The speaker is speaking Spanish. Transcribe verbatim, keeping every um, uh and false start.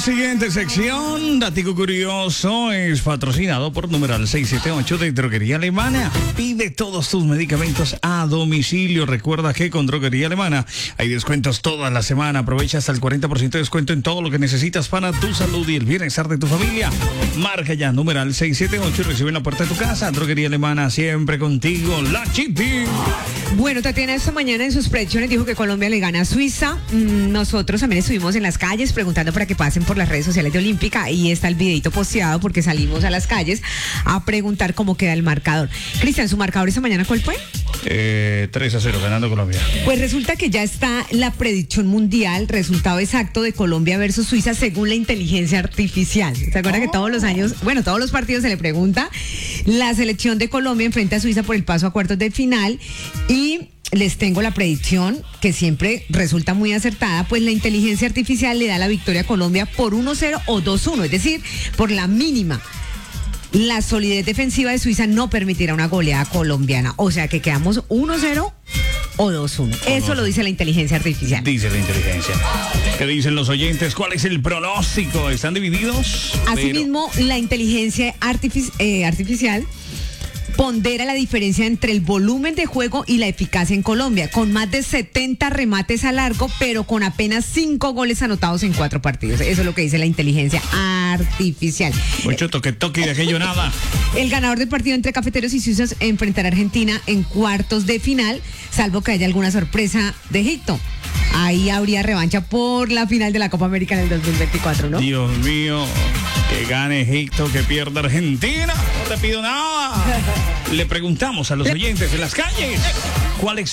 Siguiente sección, Datico Curioso, es patrocinado por numeral seiscientos setenta y ocho de Droguería Alemana. Pide todos tus medicamentos a domicilio. Recuerda que con Droguería Alemana hay descuentos toda la semana. Aprovecha hasta el cuarenta por ciento de descuento en todo lo que necesitas para tu salud y el bienestar de tu familia. Marca ya numeral seiscientos setenta y ocho y recibe en la puerta de tu casa. Droguería Alemana, siempre contigo, la Chiti. Bueno, Tatiana esta mañana en sus predicciones dijo que Colombia le gana a Suiza. Mm, nosotros también estuvimos en las calles preguntando para que pasen por las redes sociales de Olímpica y está el videito posteado porque salimos a las calles a preguntar cómo queda el marcador. Cristian, ¿su marcador esta mañana cuál fue? Eh, tres a cero, ganando Colombia. Pues resulta que ya está la predicción mundial, resultado exacto de Colombia versus Suiza según la inteligencia artificial. ¿Se acuerda oh. que todos los años, bueno, todos los partidos se le pregunta? La selección de Colombia enfrenta a Suiza por el paso a cuartos de final y les tengo la predicción que siempre resulta muy acertada, pues la inteligencia artificial le da la victoria a Colombia por uno cero o dos uno, es decir, por la mínima. La solidez defensiva de Suiza no permitirá una goleada colombiana, o sea que quedamos uno cero o dos uno. Eso lo dice la inteligencia artificial. Dice la inteligencia. ¿Qué dicen los oyentes? ¿Cuál es el pronóstico? ¿Están divididos? Asimismo, Pero... la inteligencia artific- eh, artificial pondera la diferencia entre el volumen de juego y la eficacia en Colombia, con más de setenta remates a largo, pero con apenas cinco goles anotados en cuatro partidos. Eso es lo que dice la inteligencia artificial. Mucho toque toque y de aquello nada. El ganador del partido entre Cafeteros y Suizos enfrentará a Argentina en cuartos de final, salvo que haya alguna sorpresa de Egipto. Ahí habría revancha por la final de la Copa América en el dos mil veinticuatro, ¿no? Dios mío, que gane Egipto, que pierda Argentina. No te pido nada. Le preguntamos a los oyentes en las calles cuál es